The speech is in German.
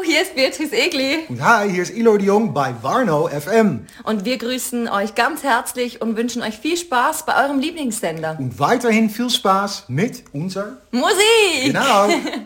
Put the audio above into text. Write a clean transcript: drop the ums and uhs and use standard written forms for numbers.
hier ist Beatrice Egli. Und hi, hier ist Eloy de Jong bei Warnow FM. Und wir grüßen euch ganz herzlich und wünschen euch viel Spaß bei eurem Lieblingssender. Und weiterhin viel Spaß mit unserer Musik! Genau.